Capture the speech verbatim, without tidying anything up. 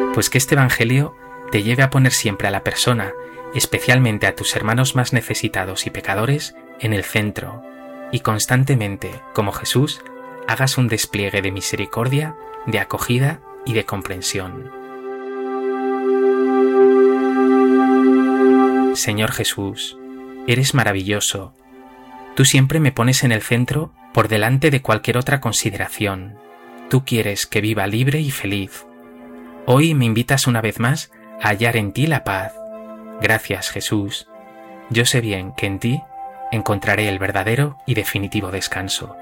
Pues que este Evangelio te lleve a poner siempre a la persona, especialmente a tus hermanos más necesitados y pecadores, en el centro, y constantemente, como Jesús, hagas un despliegue de misericordia, de acogida y de comprensión. Señor Jesús, eres maravilloso. Tú siempre me pones en el centro por delante de cualquier otra consideración. Tú quieres que viva libre y feliz. Hoy me invitas una vez más a hallar en ti la paz. Gracias, Jesús. Yo sé bien que en ti encontraré el verdadero y definitivo descanso.